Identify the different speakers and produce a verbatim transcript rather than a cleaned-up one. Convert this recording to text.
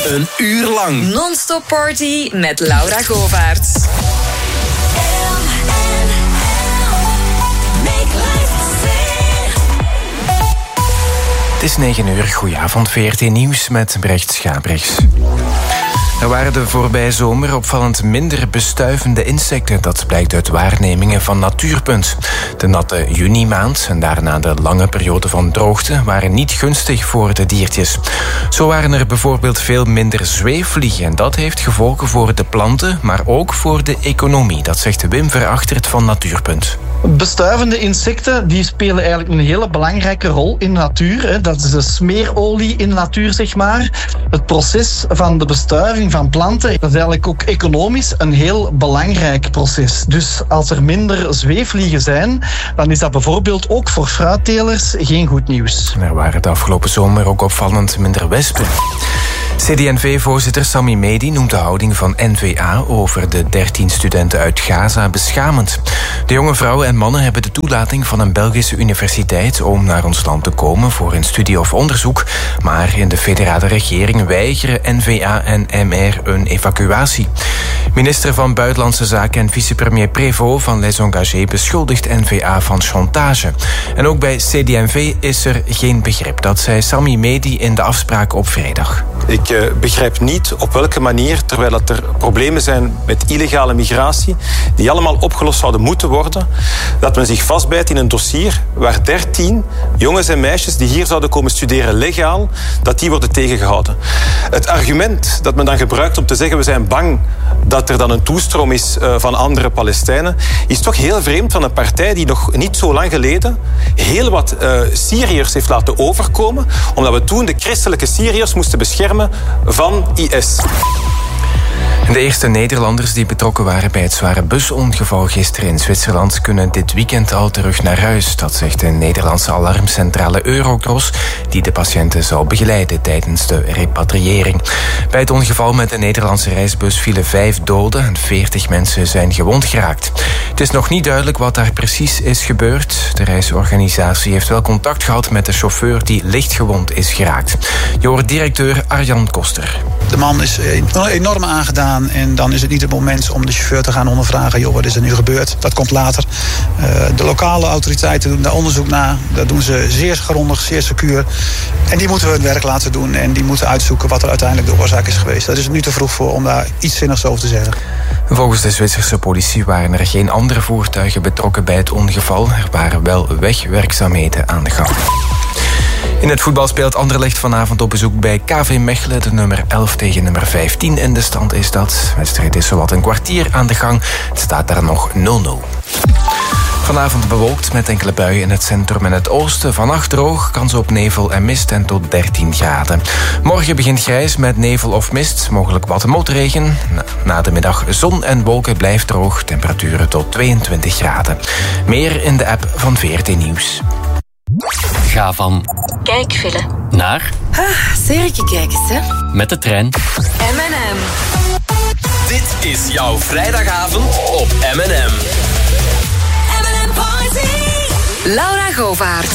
Speaker 1: Een uur lang.
Speaker 2: Non-stop party met Laura Govaerts.
Speaker 3: Het is negen uur, goedenavond, V R T Nieuws met Brecht Schabrichs. Er waren de voorbije zomer opvallend minder bestuivende insecten. Dat blijkt uit waarnemingen van Natuurpunt. De natte junimaand en daarna de lange periode van droogte waren niet gunstig voor de diertjes. Zo waren er bijvoorbeeld veel minder zweefvliegen. En dat heeft gevolgen voor de planten, maar ook voor de economie. Dat zegt Wim Verachtert van Natuurpunt.
Speaker 4: Bestuivende insecten die spelen eigenlijk een hele belangrijke rol in de natuur. Dat is de smeerolie in de natuur, zeg maar. Het proces van de bestuiving van planten, dat is eigenlijk ook economisch een heel belangrijk proces. Dus als er minder zweefvliegen zijn, dan is dat bijvoorbeeld ook voor fruittelers geen goed nieuws.
Speaker 3: Er waren de afgelopen zomer ook opvallend minder wespen. C D N V-voorzitter Sami Medi noemt de houding van N V A over de dertien studenten uit Gaza beschamend. De jonge vrouwen en mannen hebben de toelating van een Belgische universiteit om naar ons land te komen voor een studie of onderzoek, maar in de federale regering weigeren N V A en M R een evacuatie. Minister van Buitenlandse Zaken en vicepremier Prévost van Les Engagés beschuldigt N V A van chantage. En ook bij C D N V is er geen begrip. Dat zei Sami Medi in de afspraak op vrijdag.
Speaker 5: Ik uh, begrijp niet op welke manier, terwijl dat er problemen zijn met illegale migratie, die allemaal opgelost zouden moeten worden, dat men zich vastbijt in een dossier waar dertien jongens en meisjes die hier zouden komen studeren legaal, dat die worden tegengehouden. Het argument dat men dan gebruikt om te zeggen we zijn bang dat er dan een toestroom is uh, van andere Palestijnen, is toch heel vreemd van een partij die nog niet zo lang geleden heel wat uh, Syriërs heeft laten overkomen, omdat we toen de christelijke Syriërs moesten beschermen van I S.
Speaker 3: De eerste Nederlanders die betrokken waren bij het zware busongeval gisteren in Zwitserland kunnen dit weekend al terug naar huis. Dat zegt de Nederlandse alarmcentrale Eurocross, die de patiënten zal begeleiden tijdens de repatriëring. Bij het ongeval met de Nederlandse reisbus vielen vijf doden en veertig mensen zijn gewond geraakt. Het is nog niet duidelijk wat daar precies is gebeurd. De reisorganisatie heeft wel contact gehad met de chauffeur die lichtgewond is geraakt. Je hoort directeur Arjan Koster.
Speaker 6: De man is enorm aangedaan en dan is het niet het moment om de chauffeur te gaan ondervragen. Joh, wat is er nu gebeurd? Dat komt later. Uh, de lokale autoriteiten doen daar onderzoek naar. Dat doen ze zeer grondig, zeer secuur. En die moeten we hun werk laten doen en die moeten uitzoeken wat er uiteindelijk de oorzaak is geweest. Dat is nu te vroeg voor om daar iets zinnigs over te zeggen.
Speaker 3: Volgens de Zwitserse politie waren er geen andere voertuigen betrokken bij het ongeval. Er waren wel wegwerkzaamheden aan de gang. In het voetbal speelt Anderlecht vanavond op bezoek bij K V Mechelen. De nummer elf tegen nummer vijftien in de stand is dat. De wedstrijd is zowat een kwartier aan de gang. Het staat daar nog nul nul. Vanavond bewolkt met enkele buien in het centrum en het oosten. Vannacht droog, kans op nevel en mist en tot dertien graden. Morgen begint grijs met nevel of mist, mogelijk wat motregen. Na de middag zon en wolken blijft droog, temperaturen tot tweeëntwintig graden. Meer in de app van V R T Nieuws.
Speaker 7: Ga van
Speaker 2: Kijkfile
Speaker 7: naar
Speaker 2: ah, serietje kijken, hè?
Speaker 7: met de trein.
Speaker 2: M en M.
Speaker 1: Dit is jouw vrijdagavond op M en M.
Speaker 2: M en M Party. Laura Govaerts.